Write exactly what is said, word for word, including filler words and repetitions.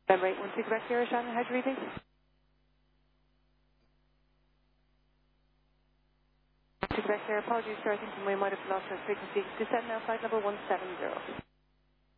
November eight one two Quebec here, Shannon. How'd you read these? To Quebec here, apologies, sir. I think we might have lost our frequency. Descend now, flight number one seven zero.